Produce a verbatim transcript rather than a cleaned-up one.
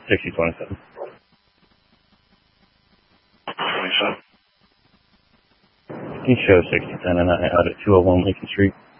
sixty twenty-seven. twenty-seven. You show sixty ten and I out at two oh one Lincoln Street.